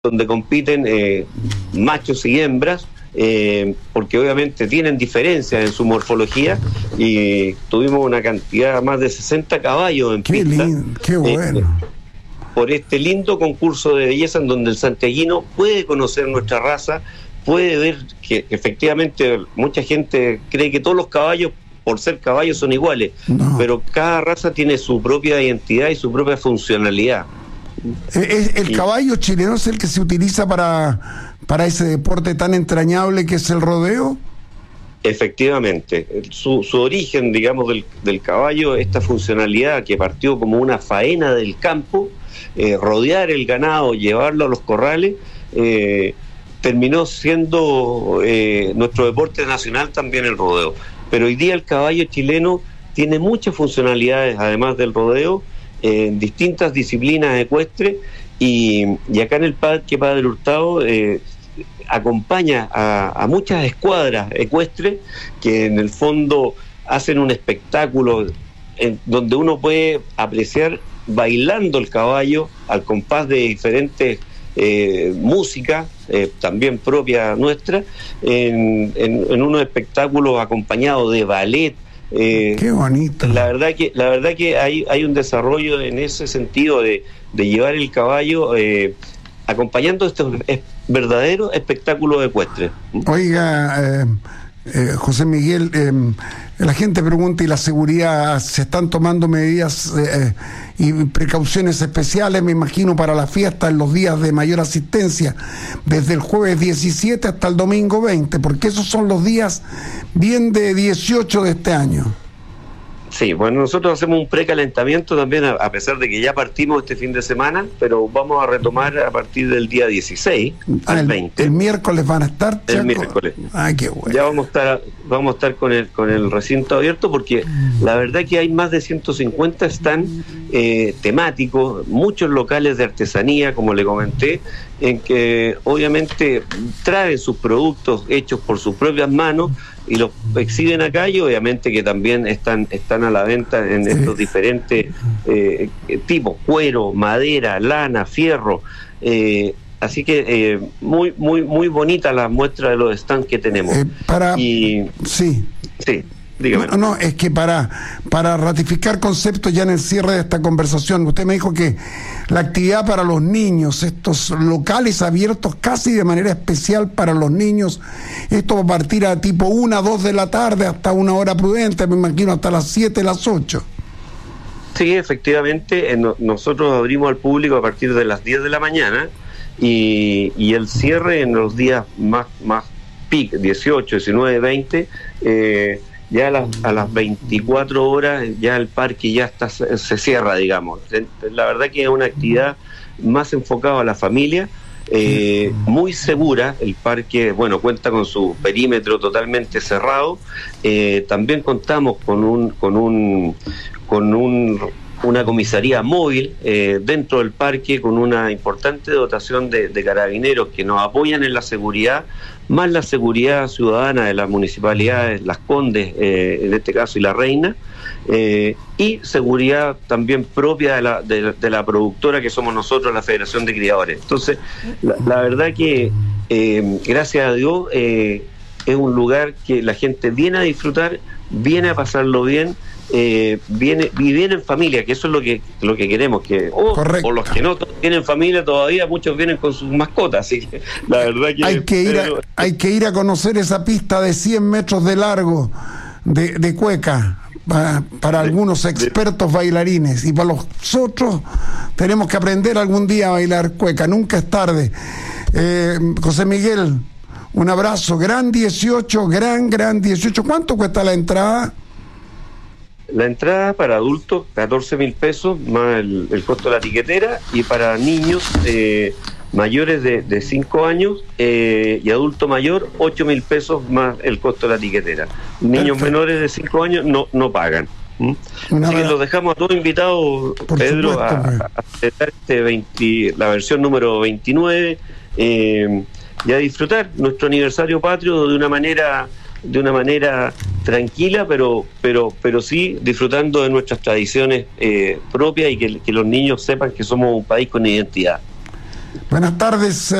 donde compiten machos y hembras, porque obviamente tienen diferencias en su morfología, y tuvimos una cantidad más de 60 caballos en pista. Qué bueno. Por este lindo concurso de belleza en donde el santiaguino puede conocer nuestra raza, puede ver que efectivamente mucha gente cree que todos los caballos, por ser caballos, son iguales, pero cada raza tiene su propia identidad y su propia funcionalidad. El caballo chileno es el que se utiliza para ese deporte tan entrañable que es el rodeo. Efectivamente, su origen, digamos, del caballo, esta funcionalidad que partió como una faena del campo, rodear el ganado, llevarlo a los corrales, terminó siendo nuestro deporte nacional también el rodeo. Pero hoy día el caballo chileno tiene muchas funcionalidades, además del rodeo, en distintas disciplinas ecuestres, y acá en el Parque Padre Hurtado acompaña a muchas escuadras ecuestres que en el fondo hacen un espectáculo donde uno puede apreciar bailando el caballo al compás de diferentes música, también propia nuestra, en unos espectáculos acompañados de ballet. Qué bonito. La verdad que hay un desarrollo en ese sentido de llevar el caballo acompañando estos verdaderos espectáculos ecuestres. Oiga, José Miguel, la gente pregunta, ¿y la seguridad? ¿Se están tomando medidas y precauciones especiales, me imagino, para la fiesta en los días de mayor asistencia, desde el jueves 17 hasta el domingo 20? Porque esos son los días bien de 18 de este año. Sí, bueno, nosotros hacemos un precalentamiento también, a pesar de que ya partimos este fin de semana, pero vamos a retomar a partir del día 16 al 20. El miércoles van a estar, Chaco. El miércoles. Ay, qué bueno. Ya vamos a estar con el recinto abierto, porque la verdad que hay más de 150 stands temáticos, muchos locales de artesanía, como le comenté, en que obviamente traen sus productos hechos por sus propias manos y los exhiben acá, y obviamente que también están a la venta en estos diferentes tipos: cuero, madera, lana, fierro. Así que muy bonita la muestra de los stands que tenemos. Sí, dígame. No, es que para ratificar conceptos ya en el cierre de esta conversación, usted me dijo que la actividad para los niños, estos locales abiertos casi de manera especial para los niños, esto va a partir a tipo 1, 2 de la tarde hasta una hora prudente, me imagino hasta las 7, las 8. Sí, efectivamente, nosotros abrimos al público a partir de las 10 de la mañana, y el cierre en los días más peak, 18, 19, 20, ya a las 24 horas ya el parque ya se cierra, digamos. La verdad que es una actividad más enfocada a la familia, muy segura. El parque, bueno, cuenta con su perímetro totalmente cerrado. También contamos con una comisaría móvil dentro del parque, con una importante dotación de carabineros que nos apoyan en la seguridad, más la seguridad ciudadana de las municipalidades, Las Condes, en este caso, y La Reina, y seguridad también propia de la productora que somos nosotros, la Federación de Criadores. Entonces, la verdad que, gracias a Dios, es un lugar que la gente viene a disfrutar, viene a pasarlo bien, viene en familia, que eso es lo que queremos, que o los que no tienen familia todavía, muchos vienen con sus mascotas, así que la verdad que hay que ir a conocer esa pista de 100 metros de largo de cueca para algunos expertos bailarines, y para los otros tenemos que aprender algún día a bailar cueca, nunca es tarde. José Miguel, un abrazo. Gran 18. ¿Cuánto cuesta la entrada? La entrada para adultos, 14.000 pesos, más el costo de la tiquetera, y para niños mayores de 5 años y adulto mayor, 8.000 pesos más el costo de la tiquetera. Niños menores de 5 años no pagan. Así que los dejamos a todos invitados, Pedro, a la versión número 29, y a disfrutar nuestro aniversario patrio de una manera tranquila, pero sí disfrutando de nuestras tradiciones propias, y que los niños sepan que somos un país con identidad. Buenas tardes.